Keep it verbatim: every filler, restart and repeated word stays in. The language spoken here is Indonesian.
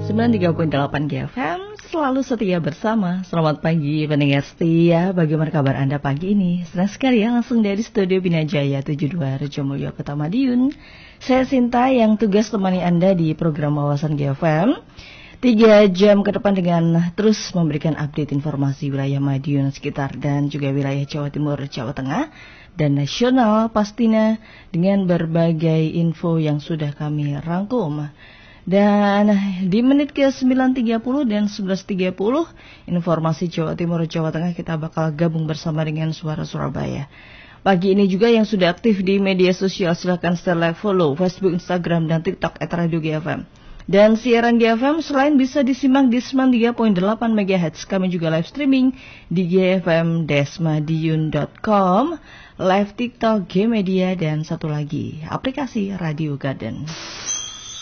sembilan puluh tiga koma delapan G F M, selalu setia bersama. Selamat pagi pendengar setia, bagaimana kabar Anda pagi ini? Senang sekali ya, langsung dari Studio Binajaya tujuh puluh dua Rejomulyo, Kota Madiun. Saya Sinta yang tugas temani Anda di program Wawasan G F M. Tiga jam ke depan dengan terus memberikan update informasi wilayah Madiun sekitar dan juga wilayah Jawa Timur, Jawa Tengah, dan nasional pastinya dengan berbagai info yang sudah kami rangkum. Dan di menit ke sembilan tiga puluh dan sebelas tiga puluh informasi Jawa Timur, Jawa Tengah kita bakal gabung bersama dengan Suara Surabaya. Pagi ini juga yang sudah aktif di media sosial silahkan stay like, follow Facebook, Instagram, dan TikTok at Radio G F M. Dan siaran G F M selain bisa disimak di sembilan puluh tiga koma delapan megahertz, kami juga live streaming di g f m dash madiun dot com, live TikTok, G Media, dan satu lagi aplikasi Radio Garden.